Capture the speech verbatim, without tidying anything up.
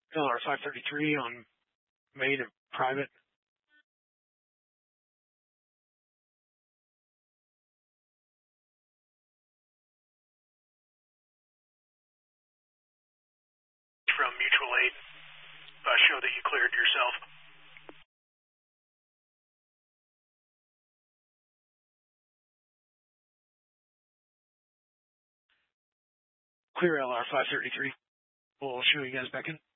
L R five thirty-three on main and private. From mutual aid, uh, show that you cleared yourself. Clear L R five thirty-three. We'll show you guys back in.